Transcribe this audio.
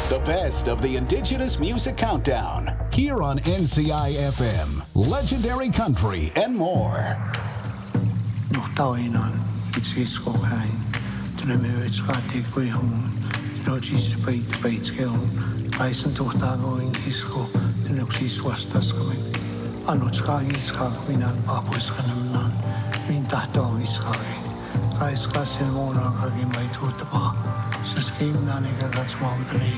The best of the Indigenous Music Countdown. Here on NCI FM. Legendary Country and more. Nuhtainan itsesko hain. Tunemme skati kuihun. Nojis peit Kaisen tuhtagoin kisko. Tunoksis vastaskamme. Anotska iskakminan papuiskanemnan. Min tahto iskaki. Kaiskasin muunakaki mai tuutapa. Se skimnani katsmaan